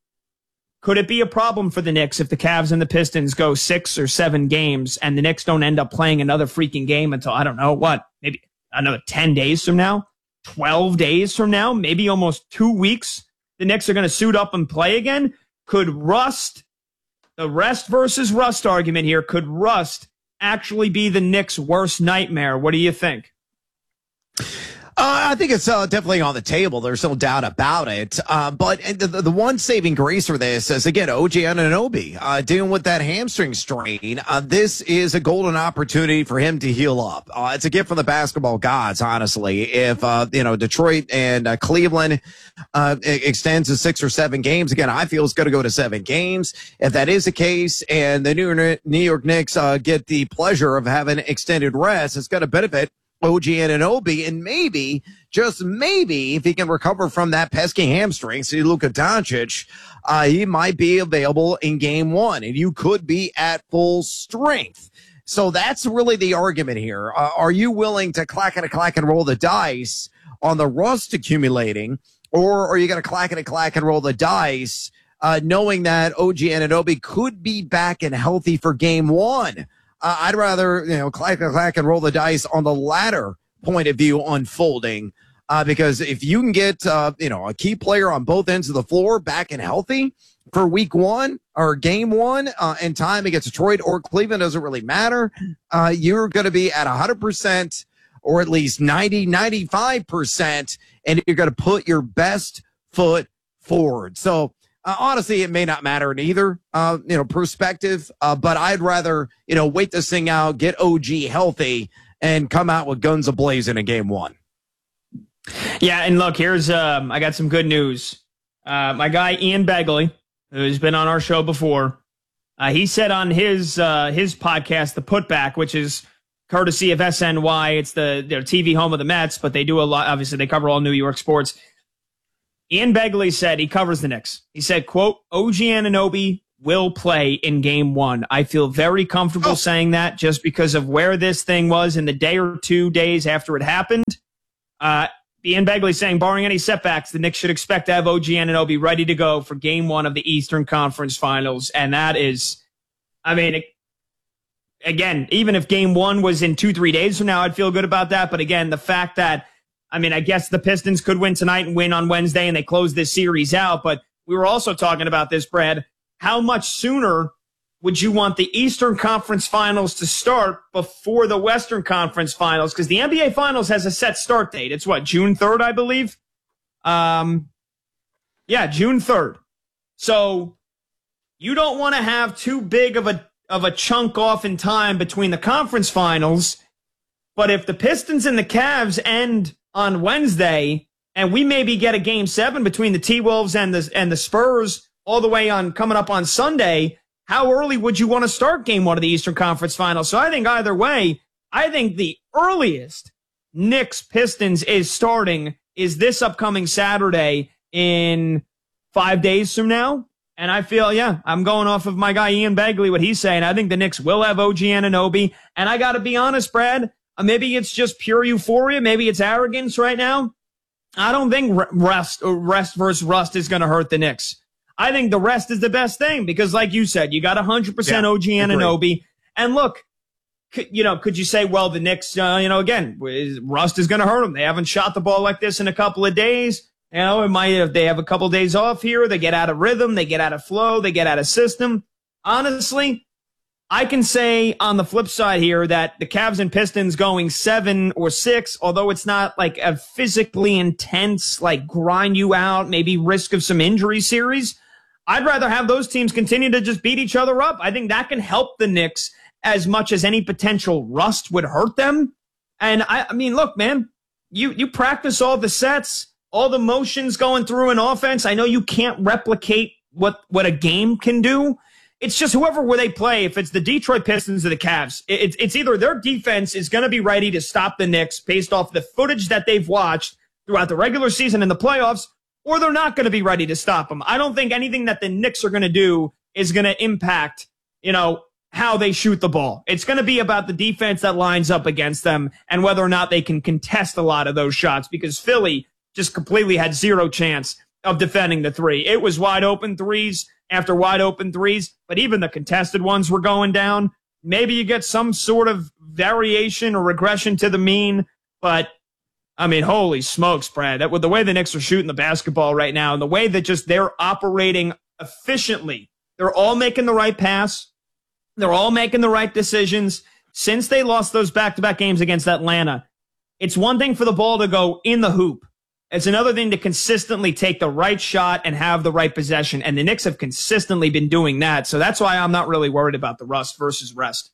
could it be a problem for the Knicks if the Cavs and the Pistons go six or seven games and the Knicks don't end up playing another freaking game until, I don't know, what, maybe another ten days from now, twelve days from now, maybe almost two weeks, the Knicks are going to suit up and play again? Could rust, the rest versus rust argument here, could rust actually be the Knicks' worst nightmare? What do you think? Uh, I think it's uh, definitely on the table. There's no doubt about it. Uh, but the, the one saving grace for this is, again, O G Anunoby uh, dealing with that hamstring strain. Uh, this is a golden opportunity for him to heal up. Uh, it's a gift from the basketball gods, honestly. If, uh, you know, Detroit and uh, Cleveland uh, extends to six or seven games, again, I feel it's going to go to seven games. If that is the case and the New, New York Knicks uh, get the pleasure of having extended rest, it's going to benefit O G Anunoby, and maybe, just maybe, if he can recover from that pesky hamstring, see Luka Doncic, uh, he might be available in game one, and you could be at full strength. So that's really the argument here. Uh, are you willing to clack and a clack and roll the dice on the rust accumulating, or are you going to clack and a clack and roll the dice, uh, knowing that O G Anunoby could be back and healthy for game one? Uh, I'd rather, you know, clack and clack and roll the dice on the latter point of view unfolding, uh, because if you can get, uh, you know, a key player on both ends of the floor back and healthy for week one or game one uh, in time against Detroit or Cleveland, doesn't really matter. Uh, you're going to be at one hundred percent or at least ninety, ninety-five percent, and you're going to put your best foot forward. So, Uh, honestly, it may not matter in either, uh, you know, perspective, uh, but I'd rather, you know, wait this thing out, get O G healthy, and come out with guns a-blazing in game one. Yeah, and look, here's um, I got some good news. Uh, my guy Ian Begley, who's been on our show before, uh, he said on his uh, his podcast, The Putback, which is courtesy of S N Y. It's the their T V home of the Mets, but they do a lot. Obviously, they cover all New York sports. Ian Begley said he covers the Knicks. He said, quote, O G Anunoby will play in game one. I feel very comfortable oh. saying that just because of where this thing was in the day or two days after it happened. Uh, Ian Begley saying, barring any setbacks, the Knicks should expect to have O G Anunoby ready to go for game one of the Eastern Conference Finals. And that is, I mean, it, again, even if game one was in two, three days from now, I'd feel good about that. But again, the fact that, I mean, I guess the Pistons could win tonight and win on Wednesday and they close this series out. But we were also talking about this, Brad. How much sooner would you want the Eastern Conference Finals to start before the Western Conference Finals? Because the N B A Finals has a set start date. It's what, June third, I believe? Um, yeah, June third. So you don't want to have too big of a of a chunk off in time between the conference finals. But if the Pistons and the Cavs end on Wednesday, and we maybe get a game seven between the T-Wolves and the and the Spurs all the way on coming up on Sunday, how early would you want to start game one of the Eastern Conference Finals? So I think either way, I think the earliest Knicks Pistons is starting is this upcoming Saturday in five days from now. And I feel, yeah, I'm going off of my guy Ian Begley, what he's saying. I think the Knicks will have O G Anunoby. And I got to be honest, Brad, maybe it's just pure euphoria. Maybe it's arrogance right now. I don't think rest, rest versus rust is going to hurt the Knicks. I think the rest is the best thing because, like you said, you got one hundred percent yeah, O G Anunoby. Agreed. And look, could, you know, could you say, well, the Knicks, uh, you know, again, rust is going to hurt them. They haven't shot the ball like this in a couple of days. You know, it might have, they have a couple of days off here. They get out of rhythm. They get out of flow. They get out of system. Honestly, I can say on the flip side here that the Cavs and Pistons going seven or six, although it's not like a physically intense, like grind you out, maybe risk of some injury series, I'd rather have those teams continue to just beat each other up. I think that can help the Knicks as much as any potential rust would hurt them. And I, I mean, look, man, you, you practice all the sets, all the motions going through an offense. I know you can't replicate what, what a game can do. It's just whoever where they play, if it's the Detroit Pistons or the Cavs, it, it's either their defense is going to be ready to stop the Knicks based off the footage that they've watched throughout the regular season and the playoffs, or they're not going to be ready to stop them. I don't think anything that the Knicks are going to do is going to impact, you know, how they shoot the ball. It's going to be about the defense that lines up against them and whether or not they can contest a lot of those shots, because Philly just completely had zero chance of defending the three. It was wide open threes after wide open threes, but even the contested ones were going down. Maybe you get some sort of variation or regression to the mean, but I mean, holy smokes, Brad, that with the way the Knicks are shooting the basketball right now and the way that just they're operating efficiently, they're all making the right pass. They're all making the right decisions. Since they lost those back-to-back games against Atlanta, it's one thing for the ball to go in the hoop. It's another thing to consistently take the right shot and have the right possession. And the Knicks have consistently been doing that. So that's why I'm not really worried about the rust versus rest.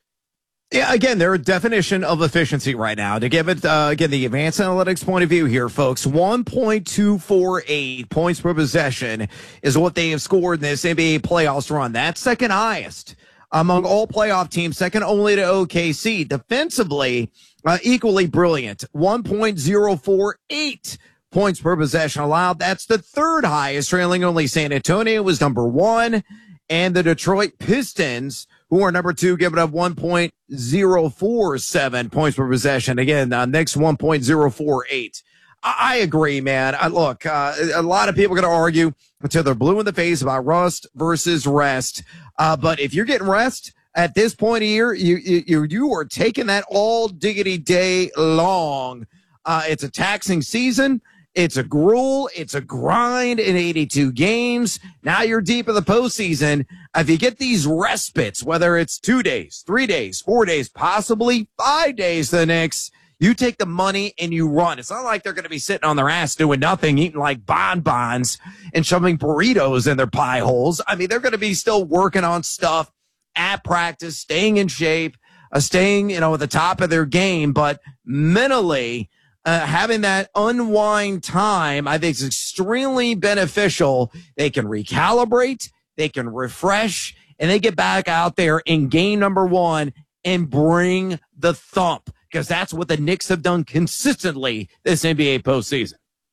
Yeah, again, they're a definition of efficiency right now. To give it, uh, again, the advanced analytics point of view here, folks, one point two four eight points per possession is what they have scored in this N B A playoffs run. That's second highest among all playoff teams, second only to O K C. Defensively, uh, equally brilliant, one point oh four eight points per possession allowed. That's the third highest, trailing only San Antonio was number one, and the Detroit Pistons, who are number two, giving up one point oh four seven points per possession. Again, uh, Knicks one point oh four eight. I, I agree, man. I, look, uh, a lot of people are going to argue until they're blue in the face about rust versus rest. Uh, but if you're getting rest at this point of year, you, you, you are taking that all diggity day long. Uh, it's a taxing season. It's a gruel. It's a grind in eighty-two games. Now you're deep in the postseason. If you get these respites, whether it's two days, three days, four days, possibly five days, the Knicks, you take the money and you run. It's not like they're going to be sitting on their ass doing nothing, eating like bonbons and shoving burritos in their pie holes. I mean, they're going to be still working on stuff at practice, staying in shape. uh, staying, you know, at the top of their game, but mentally, uh, having that unwind time, I think is extremely beneficial. They can recalibrate, they can refresh, and they get back out there in game number one and bring the thump, because that's what the Knicks have done consistently this N B A postseason.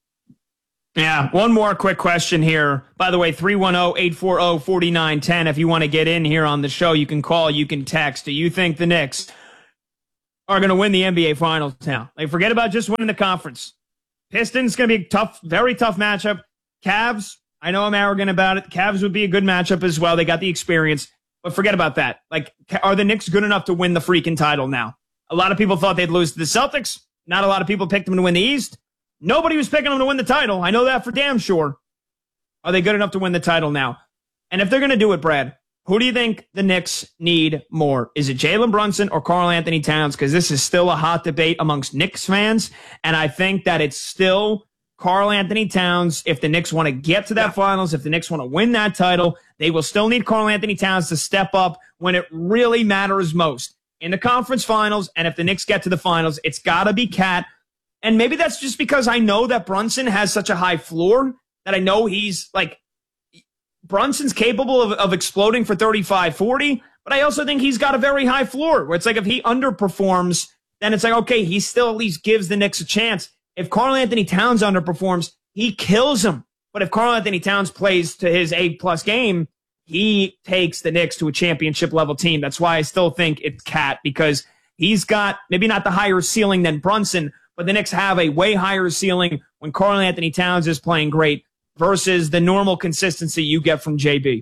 Yeah, one more quick question here. By the way, three one zero, eight four zero, four nine one zero. If you want to get in here on the show, you can call, you can text. Do you think the Knicks are going to win the N B A Finals now? Like, forget about just winning the conference. Pistons going to be a tough, very tough matchup. Cavs, I know I'm arrogant about it. Cavs would be a good matchup as well. They got the experience. But forget about that. Like, are the Knicks good enough to win the freaking title now? A lot of people thought they'd lose to the Celtics. Not a lot of people picked them to win the East. Nobody was picking them to win the title. I know that for damn sure. Are they good enough to win the title now? And if they're going to do it, Brad, who do you think the Knicks need more? Is it Jalen Brunson or Karl Anthony Towns? Because this is still a hot debate amongst Knicks fans. And I think that it's still Karl Anthony Towns. If the Knicks want to get to that yeah. finals, if the Knicks want to win that title, they will still need Karl Anthony Towns to step up when it really matters most. In the conference finals, and if the Knicks get to the finals, it's got to be Cat. And maybe that's just because I know that Brunson has such a high floor that I know he's like, Brunson's capable of, of exploding for thirty-five, forty, but I also think he's got a very high floor where it's like if he underperforms, then it's like, okay, he still at least gives the Knicks a chance. If Karl Anthony Towns underperforms, he kills him. But if Karl Anthony Towns plays to his A-plus game, he takes the Knicks to a championship level team. That's why I still think it's Cat, because he's got maybe not the higher ceiling than Brunson, but the Knicks have a way higher ceiling when Karl Anthony Towns is playing great versus the normal consistency you get from J B.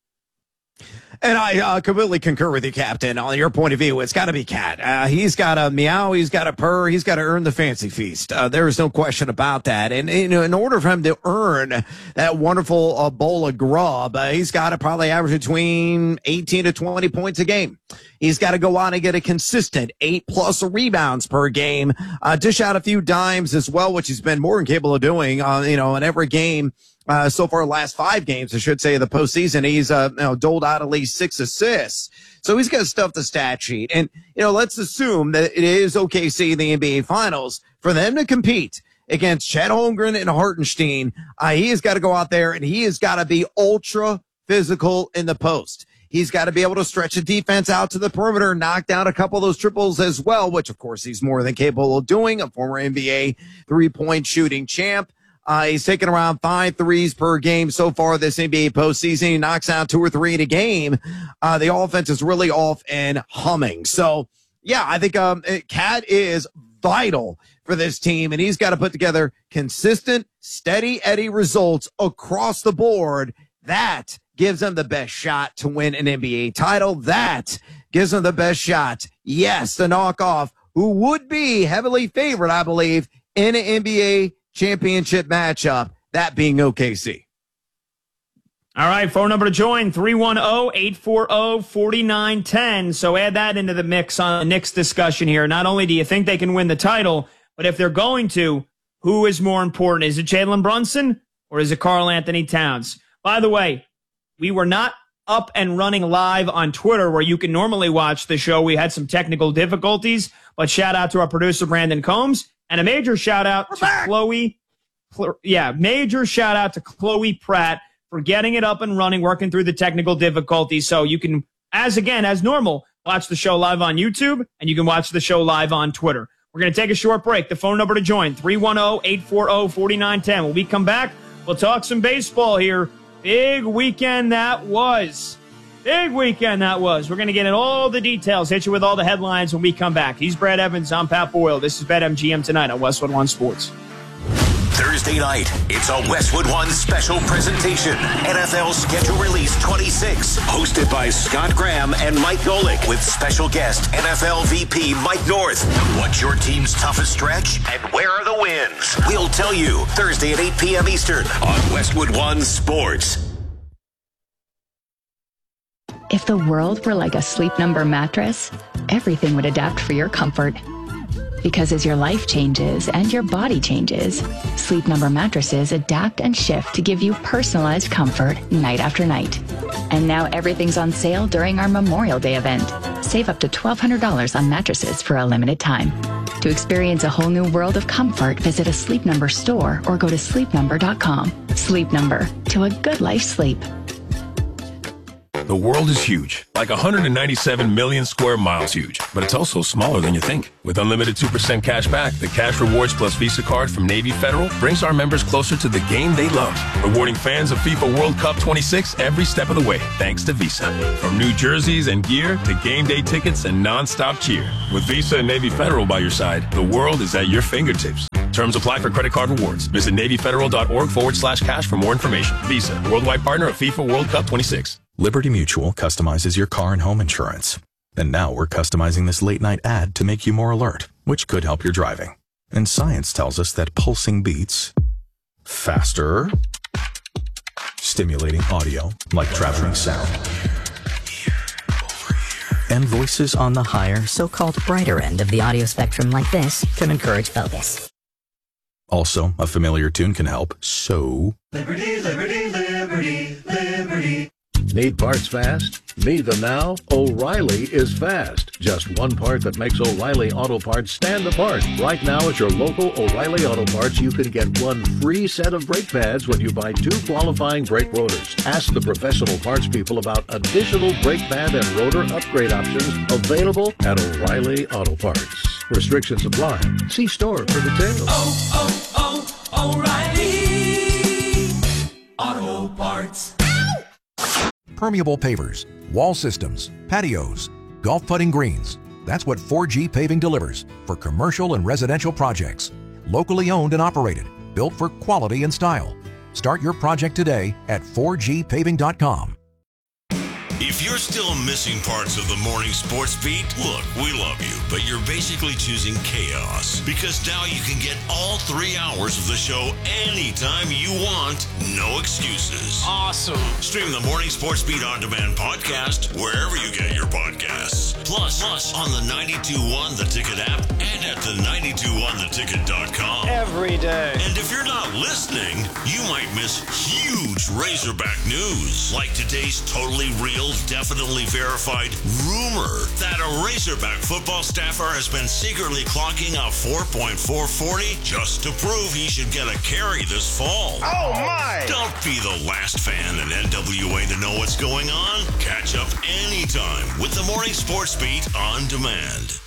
And I uh, completely concur with you, Captain. On your point of view, it's got to be Cat. Uh, he's got to meow, he's got to purr, he's got to earn the fancy feast. Uh, there is no question about that. And you know, in order for him to earn that wonderful uh, bowl of grub, uh, he's got to probably average between eighteen to twenty points a game. He's got to go on and get a consistent eight plus rebounds per game, uh, dish out a few dimes as well, which he's been more than capable of doing, uh, you know, in every game. Uh, so far, last five games, I should say, of the postseason, he's, uh, you know, doled out at least six assists. So he's got to stuff the stat sheet. And, you know, let's assume that it is O K C in the N B A Finals. For them to compete against Chet Holmgren and Hartenstein, uh, he has got to go out there and he has got to be ultra physical in the post. He's got to be able to stretch the defense out to the perimeter, knock down a couple of those triples as well, which, of course, he's more than capable of doing, a former N B A three-point shooting champ. Uh, he's taken around five threes per game so far this N B A postseason. He knocks out two or three in a game. Uh, the offense is really off and humming. So, yeah, I think um, Cat is vital for this team, and he's got to put together consistent, steady Eddie results across the board. That gives them the best shot to win an N B A title. That gives them the best shot, yes, to knock off who would be heavily favored, I believe, in an N B A championship matchup, that being O K C. All right, phone number to join, three one zero, eight four zero, four nine one zero. So add that into the mix on the Knicks discussion here. Not only do you think they can win the title, but if they're going to, who is more important? Is it Jalen Brunson or is it Karl Anthony Towns? By the way, we were not up and running live on Twitter where you can normally watch the show. We had some technical difficulties, but shout out to our producer, Brandon Combs. And a major shout out to Chloe. Yeah, major shout out to Chloe Pratt for getting it up and running, working through the technical difficulties. So you can, as again, as normal, watch the show live on YouTube and you can watch the show live on Twitter. We're going to take a short break. The phone number to join, three one zero, eight four zero, four nine one zero. When we come back, we'll talk some baseball here. Big weekend that was. Big weekend that was. We're going to get in all the details, hit you with all the headlines when we come back. He's Brad Evans. I'm Pat Boyle. This is BetMGM tonight on Westwood One Sports. Thursday night, it's a Westwood One special presentation. N F L Schedule Release twenty-six, hosted by Scott Graham and Mike Golick, with special guest N F L V P Mike North. What's your team's toughest stretch, and where are the wins? We'll tell you Thursday at eight p.m. Eastern on Westwood One Sports. If the world were like a Sleep Number mattress, everything would adapt for your comfort. Because as your life changes and your body changes, Sleep Number mattresses adapt and shift to give you personalized comfort night after night. And now everything's on sale during our Memorial Day event. Save up to twelve hundred dollars on mattresses for a limited time. To experience a whole new world of comfort, visit a Sleep Number store or go to sleep number dot com. Sleep Number, to a good life sleep. The world is huge, like one hundred ninety-seven million square miles huge, but it's also smaller than you think. With unlimited two percent cash back, the Cash Rewards Plus Visa card from Navy Federal brings our members closer to the game they love, rewarding fans of FIFA World Cup twenty-six every step of the way, thanks to Visa. From new jerseys and gear to game day tickets and non-stop cheer. With Visa and Navy Federal by your side, the world is at your fingertips. Terms apply for credit card rewards. Visit NavyFederal.org forward slash cash for more information. Visa, worldwide partner of FIFA World Cup twenty-six. Liberty Mutual customizes your car and home insurance. And now we're customizing this late night ad to make you more alert, which could help your driving. And science tells us that pulsing beats faster, stimulating audio like traveling sound, and voices on the higher, so-called brighter end of the audio spectrum like this can encourage focus. Also, a familiar tune can help, so... Liberty, liberty, liberty, liberty. Need parts fast? Need them now? O'Reilly is fast. Just one part that makes O'Reilly Auto Parts stand apart. Right now at your local O'Reilly Auto Parts, you can get one free set of brake pads when you buy two qualifying brake rotors. Ask the professional parts people about additional brake pad and rotor upgrade options available at O'Reilly Auto Parts. Restrictions apply. See store for details. Oh, oh, oh, O'Reilly Auto Parts. Permeable pavers, wall systems, patios, golf putting greens. That's what four G Paving delivers for commercial and residential projects. Locally owned and operated, built for quality and style. Start your project today at four G paving dot com. If you're still missing parts of the morning sports beat, look, we love you, but you're basically choosing chaos. Because now you can get all three hours of the show anytime you want. No excuses. Awesome. Stream the Morning Sports Beat On Demand podcast wherever you get your podcasts. Plus, plus on the ninety-two point one The Ticket app and at the ninety-two one the ticket dot com. Every day. And if you're not listening, you might miss huge Razorback news. Like today's totally real, definitely verified rumor that a Razorback football staffer has been secretly clocking a four point four forty just to prove he should get a carry this fall. Oh, my! Don't be the last fan in N W A to know what's going on. Catch up anytime with the Morning Sports Beat On Demand.